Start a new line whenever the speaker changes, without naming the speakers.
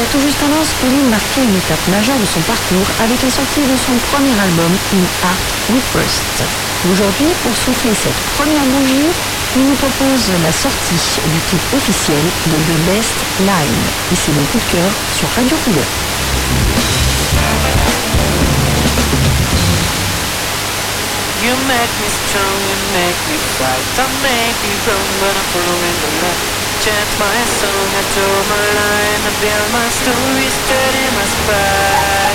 a tout juste un an, Spinning marquait une étape majeure de son parcours avec la sortie de son premier album, In Art We First. Aujourd'hui, pour souffler cette première bougie, il nous propose la sortie du clip officiel de The Best Line. Et c'est mon coup de cœur sur Radio Couleur.
You make me strong, you make me fight. I may be wrong, but I'm following the light. Chant my song, I draw my line. I build my story, steady my spine.